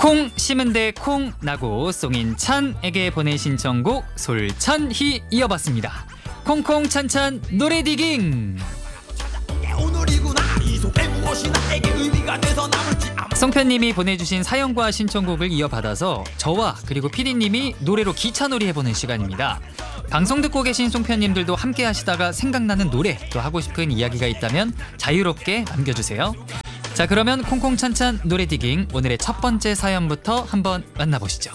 콩 심은데 콩 나고 송인 찬에게 보낸 신청곡 솔찬히 이어봤습니다. 콩콩 찬찬 노래 디깅. 송편님이 보내주신 사연과 신청곡을 이어받아서 저와 그리고 PD님이 노래로 기차놀이 해보는 시간입니다. 방송 듣고 계신 송편님들도 함께 하시다가 생각나는 노래 또 하고 싶은 이야기가 있다면 자유롭게 남겨주세요. 자, 그러면 콩콩 찬찬 노래 디깅 오늘의 첫 번째 사연부터 한번 만나보시죠.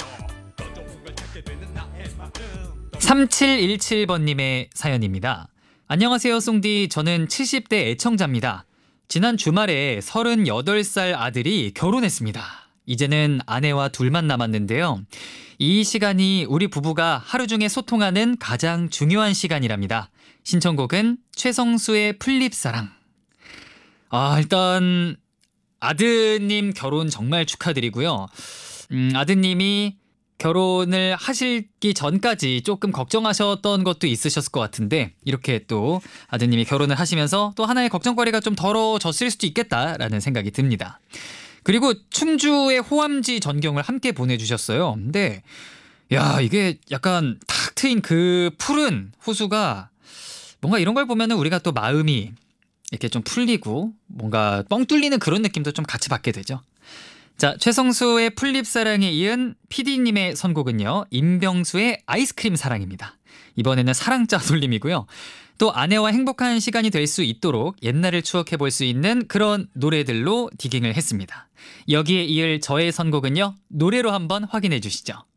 3717번님의 사연입니다. 안녕하세요 송디, 저는 70대 애청자입니다. 지난 주말에 38살 아들이 결혼했습니다. 이제는 아내와 둘만 남았는데요. 이 시간이 우리 부부가 하루 중에 소통하는 가장 중요한 시간이랍니다. 신청곡은 최성수의 풀립사랑. 일단 아드님 결혼 정말 축하드리고요. 아드님이 결혼을 하시기 전까지 조금 걱정하셨던 것도 있으셨을 것 같은데 이렇게 또 아드님이 결혼을 하시면서 또 하나의 걱정거리가 좀 덜어졌을 수도 있겠다라는 생각이 듭니다. 그리고 충주의 호암지 전경을 함께 보내주셨어요. 근데 야, 이게 약간 탁 트인 그 푸른 호수가 뭔가 이런 걸 보면은 우리가 또 마음이 이렇게 좀 풀리고 뭔가 뻥 뚫리는 그런 느낌도 좀 같이 받게 되죠. 자, 최성수의 풀립사랑에 이은 PD님의 선곡은요, 임병수의 아이스크림 사랑입니다. 이번에는 사랑자 돌림이고요. 또 아내와 행복한 시간이 될 수 있도록 옛날을 추억해 볼 수 있는 그런 노래들로 디깅을 했습니다. 여기에 이을 저의 선곡은요, 노래로 한번 확인해 주시죠.